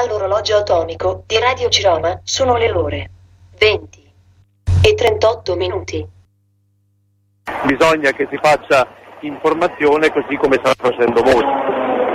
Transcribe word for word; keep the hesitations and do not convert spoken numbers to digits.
Dall'orologio atomico di Radio Ciroma sono le ore venti e trentotto minuti. Bisogna che si faccia informazione così come stanno facendo molti.